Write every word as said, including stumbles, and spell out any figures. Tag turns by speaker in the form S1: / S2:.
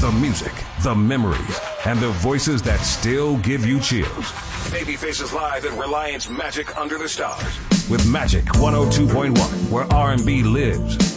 S1: The music, the memories, and the voices that still give you chills. Babyface live at Reliance Magic Under the Stars with Magic one oh two point one, where R and B lives.